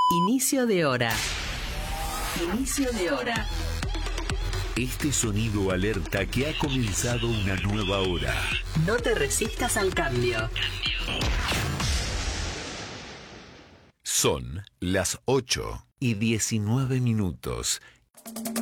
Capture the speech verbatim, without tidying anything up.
Inicio de hora. Inicio de hora. Este sonido alerta que ha comenzado una nueva hora. No te resistas al cambio. Son las ocho y diecinueve minutos.